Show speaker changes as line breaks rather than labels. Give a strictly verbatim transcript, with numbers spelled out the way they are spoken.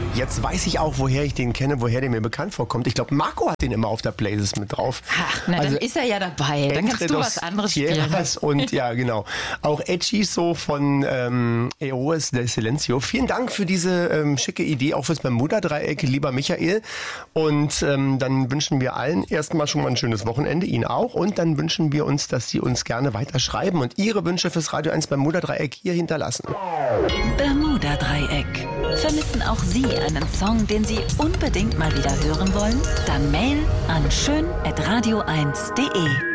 Jetzt weiß ich auch, woher ich den kenne, woher der mir bekannt vorkommt. Ich glaube, Marco hat den immer auf der Playlist mit drauf.
Ach, na, also, dann ist er ja dabei. Dann kannst du was anderes spielen.
Und ja, genau. Auch Hechizo von ähm, Eros del Silencio. Vielen Dank für diese ähm, schicke Idee, auch fürs Bermuda-Dreieck, lieber Michael. Und ähm, dann wünschen wir allen erstmal schon mal ein schönes Wochenende, Ihnen auch. Und dann wünschen wir uns, dass Sie uns gerne weiter schreiben und Ihre Wünsche fürs Radio eins Bermuda-Dreieck hier hinterlassen.
Bermuda-Dreieck. Vermissen auch Sie einen Song, den Sie unbedingt mal wieder hören wollen? Dann Mail an schön at radio eins punkt de.